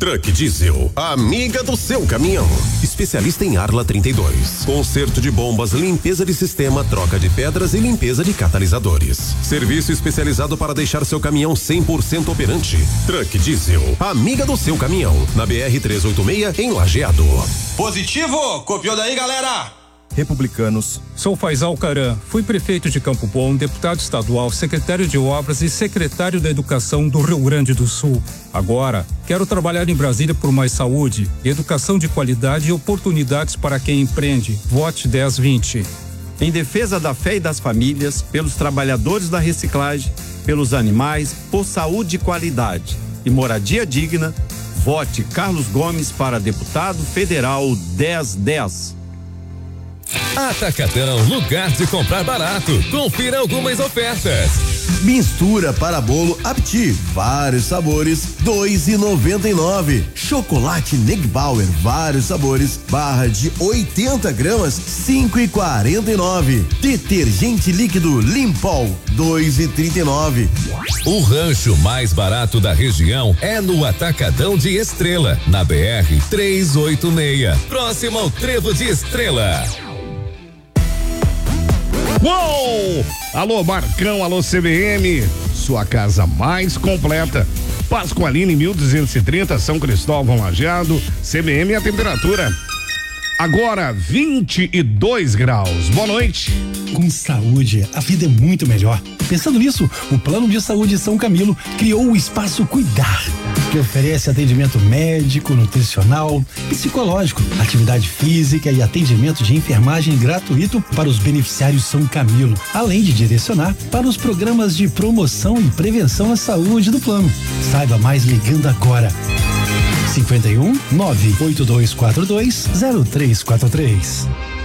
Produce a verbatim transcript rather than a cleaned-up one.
Truck Diesel, a amiga do seu caminhão. Especialista em Arla trinta e dois. Conserto de bombas, limpeza de sistema, troca de pedras e limpeza de catalisadores. Serviço especializado para deixar seu caminhão cem por cento operante. Truck Diesel, a amiga do seu caminhão. Na B R trezentos e oitenta e seis, em Lajeado. Positivo! Copiou daí, galera? Republicanos. Sou Faisal Caram, fui prefeito de Campo Bom, deputado estadual, secretário de obras e secretário da educação do Rio Grande do Sul. Agora, quero trabalhar em Brasília por mais saúde, educação de qualidade e oportunidades para quem empreende. Vote dez vinte. Em defesa da fé e das famílias, pelos trabalhadores da reciclagem, pelos animais, por saúde e qualidade e moradia digna, vote Carlos Gomes para deputado federal dez dez. Atacadão, lugar de comprar barato. Confira algumas ofertas. Mistura para bolo Apti, vários sabores, dois e noventa e nove. Chocolate Negbauer, vários sabores, barra de oitenta gramas, cinco e quarenta e nove. Detergente líquido Limpol, dois e trinta e nove. O rancho mais barato da região é no Atacadão de Estrela, na B R trezentos e oitenta e seis, próximo ao Trevo de Estrela. Uou! Alô Marcão, alô C B M, sua casa mais completa. Pascoalini mil duzentos e trinta, São Cristóvão Lajeado, C B M a temperatura. Agora vinte e dois graus. Boa noite. Com saúde, a vida é muito melhor. Pensando nisso, o Plano de Saúde São Camilo criou o Espaço Cuidar, que oferece atendimento médico, nutricional, psicológico, atividade física e atendimento de enfermagem gratuito para os beneficiários São Camilo, além de direcionar para os programas de promoção e prevenção à saúde do plano. Saiba mais ligando agora. cinquenta e um, nove oito dois quatro dois, zero três quatro três.